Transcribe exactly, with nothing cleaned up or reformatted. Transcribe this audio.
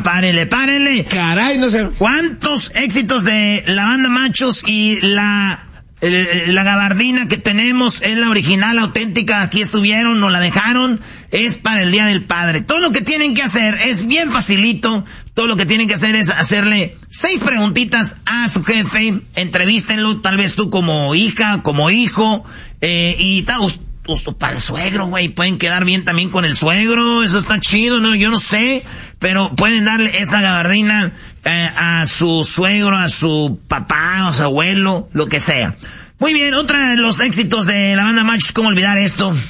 ya, párenle, párenle. Caray, no sé. ¿Cuántos éxitos de la banda Machos y la... la gabardina que tenemos es la original, auténtica, aquí estuvieron, nos la dejaron, es para el Día del Padre. Todo lo que tienen que hacer es bien facilito, todo lo que tienen que hacer es hacerle seis preguntitas a su jefe, entrevístenlo, tal vez tú como hija, como hijo, eh, y tal, justo para el suegro, güey, pueden quedar bien también con el suegro, eso está chido, no, yo no sé, pero pueden darle esa gabardina eh, a su suegro, a su papá, a su abuelo, lo que sea. Muy bien, otra de los éxitos de la banda Machos, ¿cómo olvidar esto?